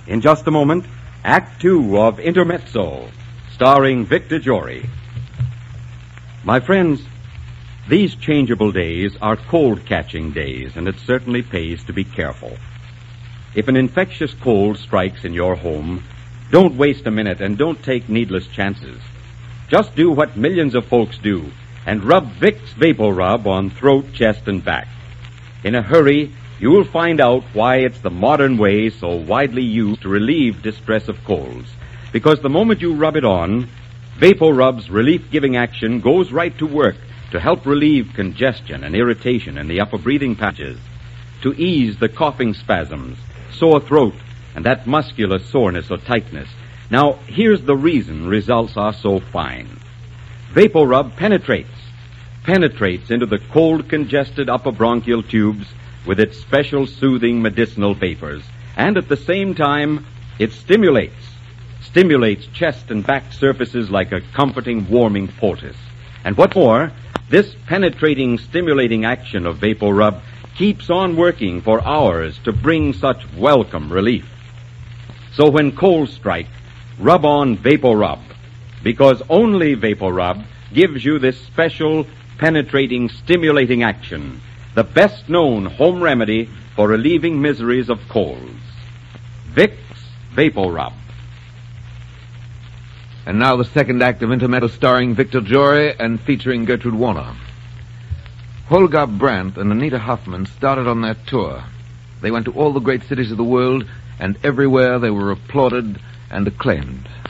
In just a moment, Act Two of Intermezzo, starring Victor Jory. My friends, these changeable days are cold-catching days, and it certainly pays to be careful. If an infectious cold strikes in your home, don't waste a minute and don't take needless chances. Just do what millions of folks do and rub Vicks VapoRub on throat, chest, and back. In a hurry, you'll find out why it's the modern way so widely used to relieve distress of colds. Because the moment you rub it on, VapoRub's relief-giving action goes right to work to help relieve congestion and irritation in the upper breathing passages, to ease the coughing spasms, sore throat, and that muscular soreness or tightness. Now, here's the reason results are so fine. VapoRub penetrates into the cold, congested upper bronchial tubes with its special soothing medicinal vapors, and at the same time, it stimulates chest and back surfaces like a comforting, warming poultice. And what more, this penetrating, stimulating action of VapoRub keeps on working for hours to bring such welcome relief. So when colds strike, rub on VapoRub, because only VapoRub gives you this special, penetrating, stimulating action, the best-known home remedy for relieving miseries of colds. Vicks VapoRub. And now the second act of Intermezzo, starring Victor Jory and featuring Gertrude Warner. Holger Brandt and Anita Huffman started on their tour. They went to all the great cities of the world, and everywhere they were applauded and acclaimed.